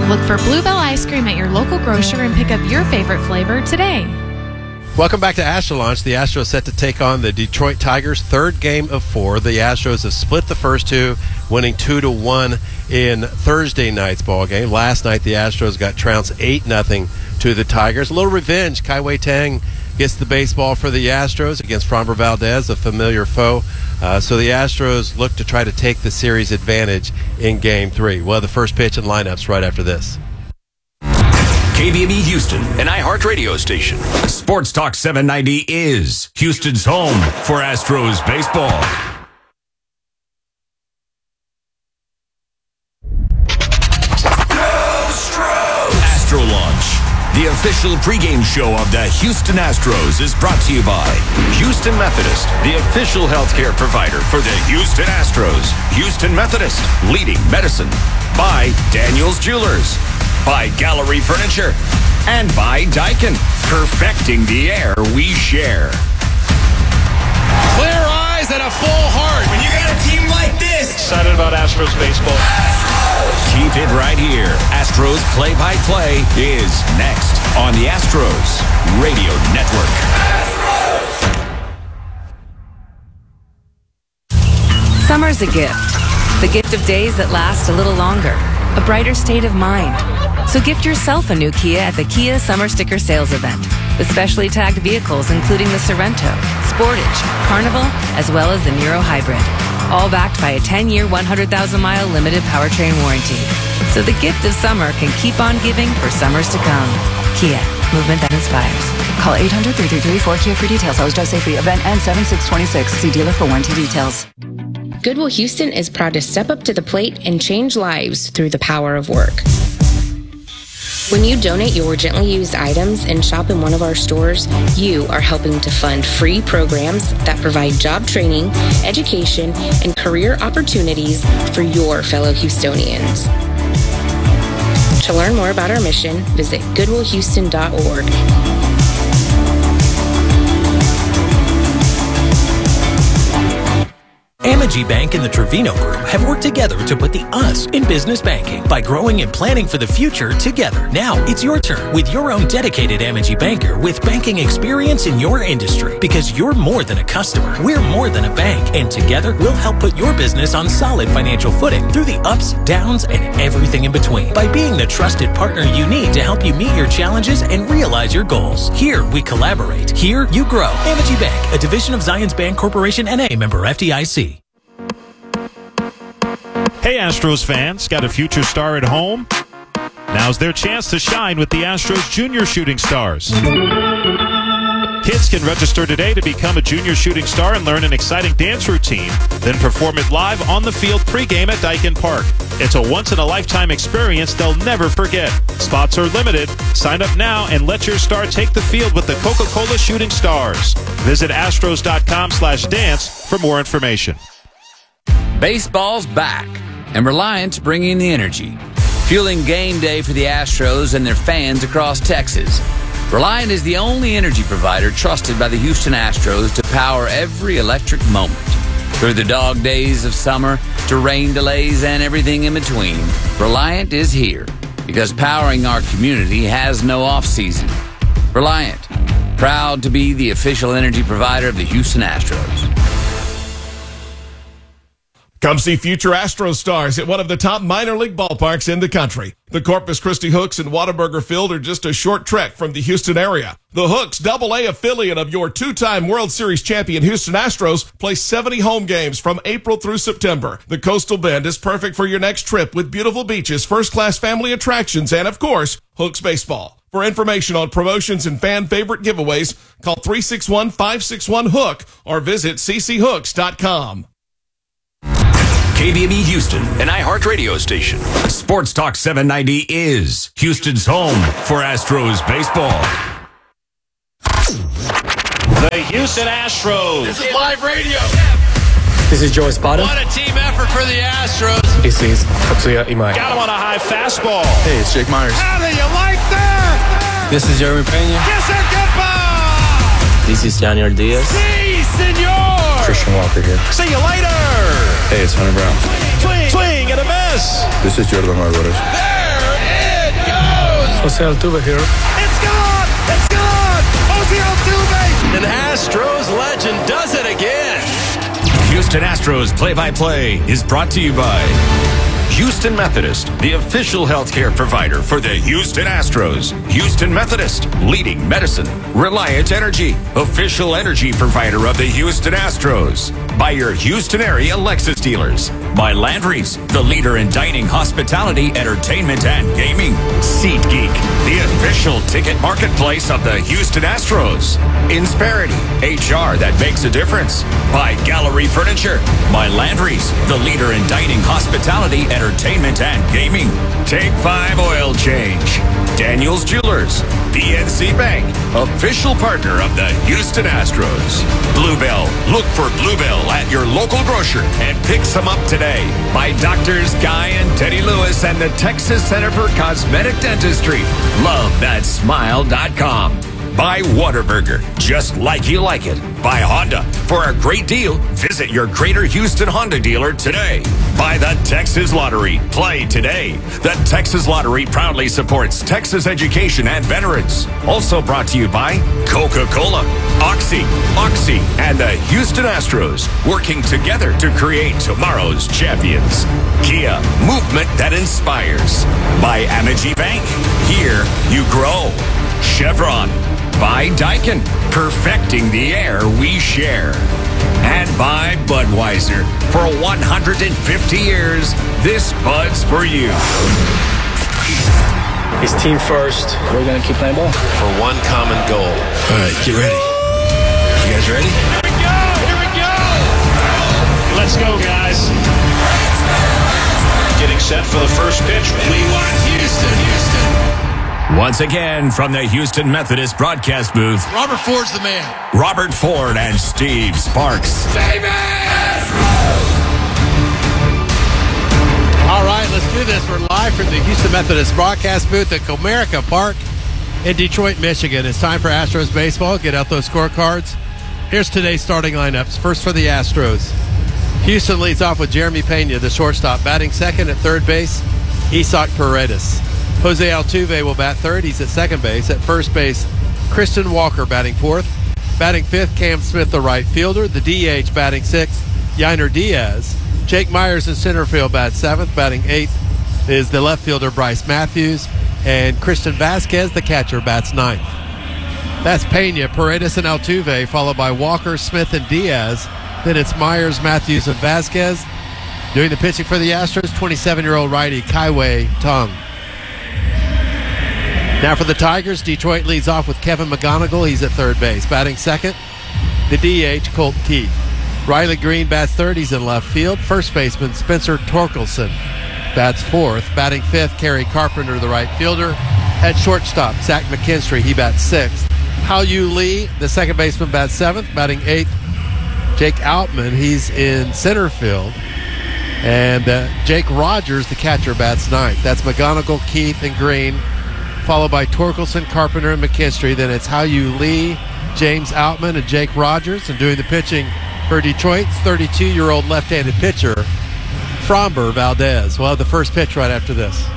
Look for Bluebell ice cream at your local grocer and pick up your favorite flavor today. Welcome back to Astro Launch. The Astros set to take on the Detroit Tigers, third game of 4. The Astros have split the first two, winning 2-1 in Thursday night's ball game. Last night, the Astros got trounced 8-0 to the Tigers. A little revenge. Kai-Wei Tang gets the baseball for the Astros against Framber Valdez, a familiar foe. So the Astros look to try to take the series advantage in Game 3. Well, the first pitch and lineups right after this. KBME Houston, an iHeart radio station. Sports Talk 790 is Houston's home for Astros baseball. Astro Launch, the official pregame show of the Houston Astros, is brought to you by Houston Methodist, the official healthcare provider for the Houston Astros. Houston Methodist, leading medicine. By Daniels Jewelers. By Gallery Furniture, and by Daikin, perfecting the air we share. Clear eyes and a full heart. When you got a team like this. Excited about Astros baseball. Keep it right here. Astros play-by-play is next on the Astros Radio Network. Summer's a gift. The gift of days that last a little longer. A brighter state of mind. So gift yourself a new Kia at the Kia Summer Sticker Sales Event with specially tagged vehicles including the Sorento, Sportage, Carnival, as well as the Niro Hybrid. All backed by a 10-year, 100,000-mile limited powertrain warranty. So the gift of summer can keep on giving for summers to come. Kia, movement that inspires. Call 800-333-4KIA for details. Always drive safely. Event ends 7/6/26. See dealer for warranty details. Goodwill Houston is proud to step up to the plate and change lives through the power of work. When you donate your gently used items and shop in one of our stores, you are helping to fund free programs that provide job training, education, and career opportunities for your fellow Houstonians. To learn more about our mission, visit goodwillhouston.org. Amegy Bank and the Trevino Group have worked together to put the us in business banking by growing and planning for the future together. Now it's your turn with your own dedicated Amegy banker with banking experience in your industry, because you're more than a customer. We're more than a bank, and together we'll help put your business on solid financial footing through the ups, downs, and everything in between by being the trusted partner you need to help you meet your challenges and realize your goals. Here we collaborate. Here you grow. Amegy Bank, a division of Zions Bank Corporation, N.A., member FDIC. Hey Astros fans, got a future star at home? Now's their chance to shine with the Astros Junior Shooting Stars. Kids can register today to become a junior shooting star and learn an exciting dance routine, then perform it live on the field pregame at Daikin Park. It's a once-in-a-lifetime experience they'll never forget. Spots are limited. Sign up now and let your star take the field with the Coca-Cola Shooting Stars. Visit astros.com/dance for more information. Baseball's back, and Reliant's bringing the energy, fueling game day for the Astros and their fans across Texas. Reliant is the only energy provider trusted by the Houston Astros to power every electric moment. Through the dog days of summer to rain delays and everything in between, Reliant is here because powering our community has no off-season. Reliant, proud to be the official energy provider of the Houston Astros. Come see future Astros stars at one of the top minor league ballparks in the country. The Corpus Christi Hooks and Whataburger Field are just a short trek from the Houston area. The Hooks, AA affiliate of your two-time World Series champion Houston Astros, play 70 home games from April through September. The Coastal Bend is perfect for your next trip with beautiful beaches, first-class family attractions, and, of course, Hooks baseball. For information on promotions and fan favorite giveaways, call 361-561-HOOK or visit cchooks.com. KBME Houston, an iHeart radio station. Sports Talk 790 is Houston's home for Astros baseball. The Houston Astros. This is live radio. This is Joe Espada. What a team effort for the Astros. This is Katsuya Imai. Got him on a high fastball. Hey, it's Jake Myers. How do you like that? This is Jeremy Pena. Kiss and goodbye. This is Daniel Diaz. Si, senor. Christian Walker here. See you later. Hey, it's Hunter Brown. Swing and a miss. This is Jordan Alvarez. There Jose Altuve here. It's gone! It's gone! Jose Altuve! An Astros legend does it again. Houston Astros play-by-play is brought to you by Houston Methodist, the official healthcare provider for the Houston Astros. Houston Methodist, leading medicine. Reliant Energy, official energy provider of the Houston Astros. By your Houston area Lexus dealers. By Landry's, the leader in dining, hospitality, entertainment, and gaming. SeatGeek, the official ticket marketplace of the Houston Astros. Insperity, HR that makes a difference. By Gallery Furniture. By Landry's, the leader in dining, hospitality, entertainment, and gaming. Take 5 oil change. Daniels Jewelers. PNC Bank, official partner of the Houston Astros. Bluebell, look for Bluebell at your local grocer and pick some up today. By Doctors Guy and Teddy Lewis and the Texas Center for Cosmetic Dentistry. LoveThatSmile.com. By Whataburger, just like you like it. By Honda, for a great deal, visit your Greater Houston Honda dealer today. By the Texas Lottery, play today. The Texas Lottery proudly supports Texas education and veterans. Also brought to you by Coca-Cola, Oxy, and the Houston Astros, working together to create tomorrow's champions. Kia, movement that inspires. By Amity Bank, here you grow. Chevron. By Daikin, perfecting the air we share. And by Budweiser, for 150 years, this Bud's for you. It's team first. We're going to keep playing ball. For one common goal. All right, get ready. You guys ready? Here we go! Let's go, guys. Getting set for the first pitch. We want Houston. Once again, from the Houston Methodist broadcast booth, Robert Ford's the man. Robert Ford and Steve Sparks. Baby! All right, let's do this. We're live from the Houston Methodist broadcast booth at Comerica Park in Detroit, Michigan. It's time for Astros baseball. Get out those scorecards. Here's today's starting lineups. First for the Astros. Houston leads off with Jeremy Pena, the shortstop, batting second. At third base, Isaac Paredes. Jose Altuve will bat third. He's at second base. At first base, Christian Walker batting fourth. Batting fifth, Cam Smith, the right fielder. The DH batting sixth, Yainer Diaz. Jake Myers in center field bats seventh. Batting eighth is the left fielder, Bryce Matthews. And Christian Vasquez, the catcher, bats ninth. That's Pena, Paredes, and Altuve, followed by Walker, Smith, and Diaz. Then it's Myers, Matthews, and Vasquez. Doing the pitching for the Astros, 27-year-old righty Kaiwei Tong. Now for the Tigers, Detroit leads off with Kevin McGonigal. He's at third base. Batting second, the DH, Colt Keith. Riley Green bats third. He's in left field. First baseman, Spencer Torkelson, bats fourth. Batting fifth, Kerry Carpenter, the right fielder. At shortstop, Zach McKinstry. He bats sixth. Hao-Yu Lee, the second baseman, bats seventh. Batting eighth, Jake Outman. He's in center field. And Jake Rogers, the catcher, bats ninth. That's McGonigal, Keith, and Green, followed by Torkelson, Carpenter, and McKinstry. Then it's Hao-Yu Lee, James Outman, and Jake Rogers. And doing the pitching for Detroit, 32-year-old left-handed pitcher, Framber Valdez. We'll have the first pitch right after this.